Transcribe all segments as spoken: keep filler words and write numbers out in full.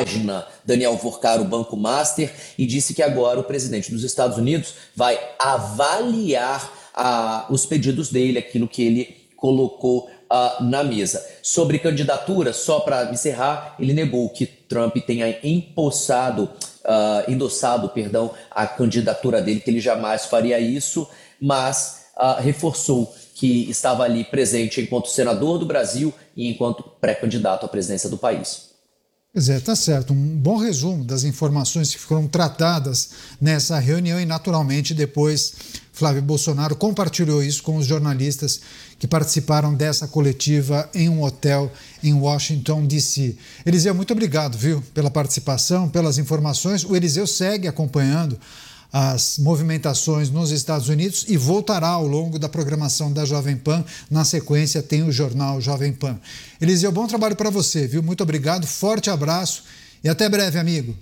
página, Daniel Vorcar, o Banco Master, e disse que agora o presidente dos Estados Unidos vai avaliar ah, os pedidos dele, aquilo que ele colocou ah, na mesa. Sobre candidatura, só para encerrar, ele negou que Trump tenha empossado, ah, endossado, perdão, a candidatura dele, que ele jamais faria isso, mas ah, reforçou que estava ali presente enquanto senador do Brasil e enquanto pré-candidato à presidência do país. Pois é, tá certo. Um bom resumo das informações que foram tratadas nessa reunião e, naturalmente, depois Flávio Bolsonaro compartilhou isso com os jornalistas que participaram dessa coletiva em um hotel em Washington, D C Eliseu, muito obrigado, viu, pela participação, pelas informações. O Eliseu segue acompanhando as movimentações nos Estados Unidos e voltará ao longo da programação da Jovem Pan. Na sequência tem o Jornal Jovem Pan. Eliseu, bom trabalho para você, viu? Muito obrigado, forte abraço e até breve, amigo.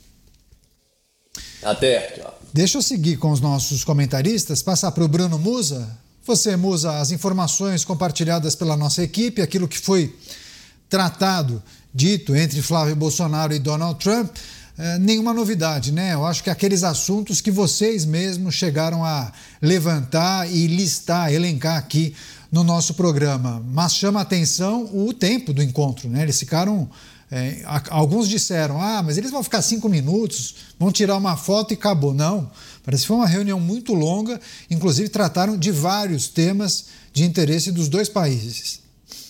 Até, tchau. Deixa eu seguir com os nossos comentaristas, passar para o Bruno Musa. Você, Musa, as informações compartilhadas pela nossa equipe, aquilo que foi tratado, dito entre Flávio Bolsonaro e Donald Trump. É, nenhuma novidade, né? Eu acho que aqueles assuntos que vocês mesmos chegaram a levantar e listar, elencar aqui no nosso programa. Mas chama a atenção o tempo do encontro, né? Eles ficaram... É, alguns disseram, ah, mas eles vão ficar cinco minutos, vão tirar uma foto e acabou. Não, parece que foi uma reunião muito longa, inclusive trataram de vários temas de interesse dos dois países.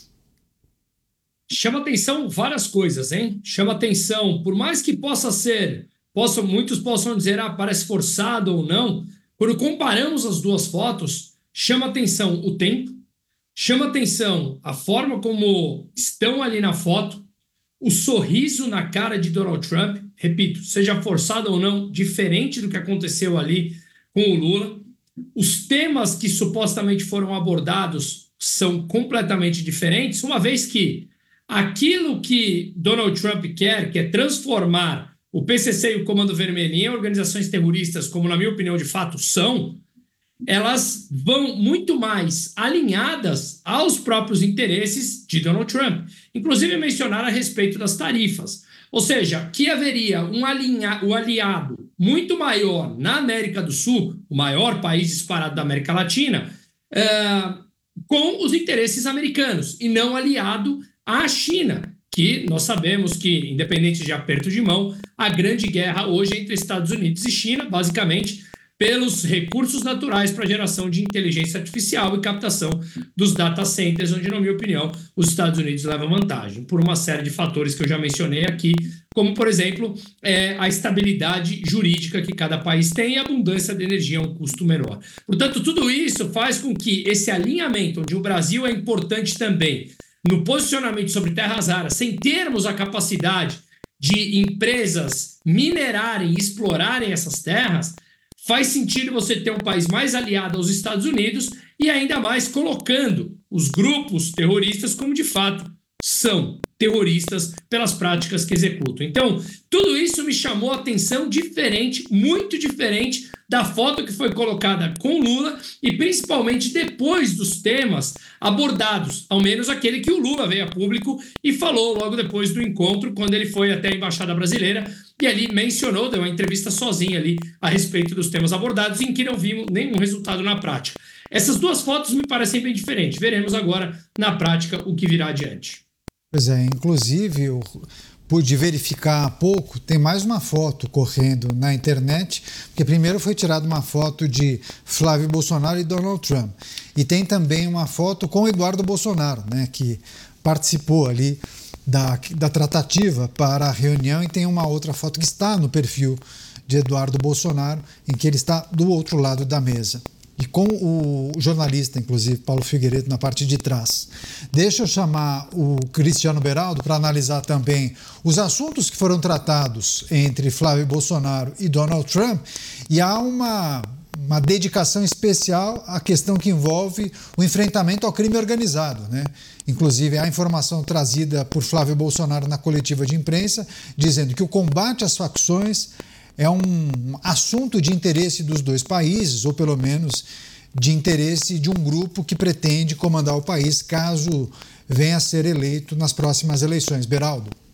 Chama atenção várias coisas, hein? Chama atenção, por mais que possa ser, possam, muitos possam dizer, ah, parece forçado ou não, quando comparamos as duas fotos, chama atenção o tempo, chama atenção a forma como estão ali na foto, o sorriso na cara de Donald Trump, repito, seja forçado ou não, diferente do que aconteceu ali com o Lula, os temas que supostamente foram abordados são completamente diferentes, uma vez que aquilo que Donald Trump quer, que é transformar o P C C e o Comando Vermelho em organizações terroristas, como na minha opinião de fato são, elas vão muito mais alinhadas aos próprios interesses de Donald Trump. Inclusive mencionar a respeito das tarifas. Ou seja, que haveria um, alinha, um aliado muito maior na América do Sul, o maior país disparado da América Latina, é, com os interesses americanos, e não aliado à China, que nós sabemos que, independente de aperto de mão, a grande guerra hoje é entre Estados Unidos e China, basicamente pelos recursos naturais para geração de inteligência artificial e captação dos data centers, onde, na minha opinião, os Estados Unidos levam vantagem, por uma série de fatores que eu já mencionei aqui, como, por exemplo, é, a estabilidade jurídica que cada país tem e a abundância de energia a um custo menor. Portanto, tudo isso faz com que esse alinhamento, onde o Brasil é importante também no posicionamento sobre terras raras, sem termos a capacidade de empresas minerarem e explorarem essas terras, faz sentido você ter um país mais aliado aos Estados Unidos e ainda mais colocando os grupos terroristas como de fato são terroristas pelas práticas que executam. Então, tudo isso me chamou a atenção diferente, muito diferente da foto que foi colocada com Lula e principalmente depois dos temas abordados, ao menos aquele que o Lula veio a público e falou logo depois do encontro, quando ele foi até a Embaixada Brasileira e ali mencionou, deu uma entrevista sozinha ali a respeito dos temas abordados, em que não vimos nenhum resultado na prática. Essas duas fotos me parecem bem diferentes. Veremos agora na prática o que virá adiante. Pois é, inclusive eu pude verificar há pouco, tem mais uma foto correndo na internet, porque primeiro foi tirada uma foto de Flávio Bolsonaro e Donald Trump. E tem também uma foto com Eduardo Bolsonaro, né, que participou ali da, da tratativa para a reunião, e tem uma outra foto que está no perfil de Eduardo Bolsonaro, em que ele está do outro lado da mesa. E com o jornalista, inclusive, Paulo Figueiredo, na parte de trás. Deixa eu chamar o Cristiano Beraldo para analisar também os assuntos que foram tratados entre Flávio Bolsonaro e Donald Trump. E há uma, uma dedicação especial à questão que envolve o enfrentamento ao crime organizado, né? Inclusive, a informação trazida por Flávio Bolsonaro na coletiva de imprensa, dizendo que o combate às facções é um assunto de interesse dos dois países, ou pelo menos de interesse de um grupo que pretende comandar o país caso venha a ser eleito nas próximas eleições. Beraldo.